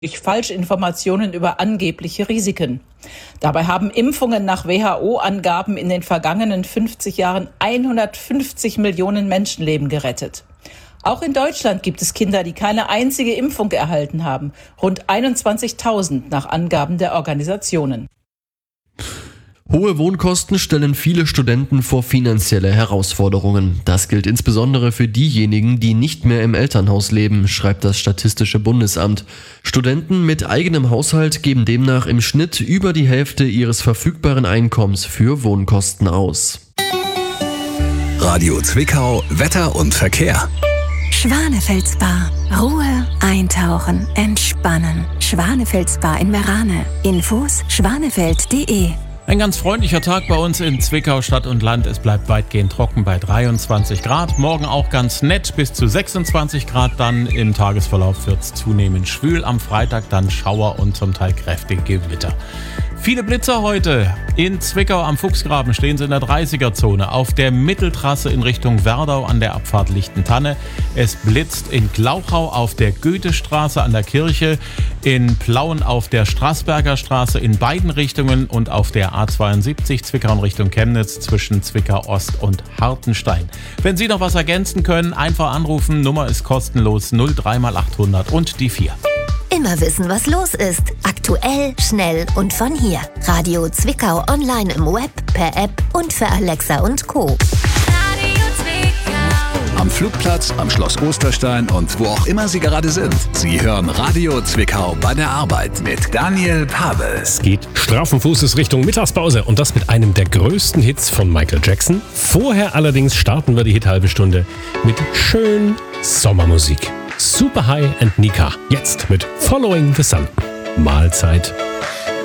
durch Falschinformationen über angebliche Risiken. Dabei haben Impfungen nach WHO-Angaben in den vergangenen 50 Jahren 150 Millionen Menschenleben gerettet. Auch in Deutschland gibt es Kinder, die keine einzige Impfung erhalten haben. Rund 21.000 nach Angaben der Organisationen. Hohe Wohnkosten stellen viele Studenten vor finanzielle Herausforderungen. Das gilt insbesondere für diejenigen, die nicht mehr im Elternhaus leben, schreibt das Statistische Bundesamt. Studenten mit eigenem Haushalt geben demnach im Schnitt über die Hälfte ihres verfügbaren Einkommens für Wohnkosten aus. Radio Zwickau, Wetter und Verkehr. Schwanefeld-Spa. Ruhe, eintauchen, entspannen. Schwanefeld-Spa in Merane. Infos schwanefeld.de. Ein ganz freundlicher Tag bei uns in Zwickau, Stadt und Land. Es bleibt weitgehend trocken bei 23 Grad. Morgen auch ganz nett bis zu 26 Grad. Dann im Tagesverlauf wird es zunehmend schwül. Am Freitag dann Schauer und zum Teil kräftige Gewitter. Viele Blitzer heute. In Zwickau am Fuchsgraben stehen sie in der 30er-Zone. Auf der Mitteltrasse in Richtung Werdau an der Abfahrt Lichtentanne. Es blitzt in Glauchau auf der Goethestraße an der Kirche. In Plauen auf der Straßberger Straße in beiden Richtungen und auf der A72 Zwickau in Richtung Chemnitz zwischen Zwickau Ost und Hartenstein. Wenn Sie noch was ergänzen können, einfach anrufen. Nummer ist kostenlos 03 mal 800 und die 4. Immer wissen, was los ist. Aktuell, schnell und von hier. Radio Zwickau online im Web, per App und für Alexa und Co. Radio Zwickau. Am Flugplatz, am Schloss Osterstein und wo auch immer Sie gerade sind. Sie hören Radio Zwickau bei der Arbeit mit Daniel Pavel. Es geht straffen Fußes Richtung Mittagspause und das mit einem der größten Hits von Michael Jackson. Vorher allerdings starten wir die Hit-Halbe Stunde mit schön Sommermusik. Super High and Nika. Jetzt mit Following the Sun. Mahlzeit.